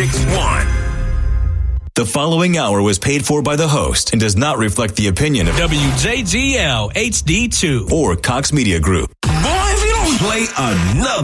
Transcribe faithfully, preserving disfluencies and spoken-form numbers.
six one. The following hour was paid for by the host and does not reflect the opinion of W J G L H D two or Cox Media Group. Boy, if you don't play another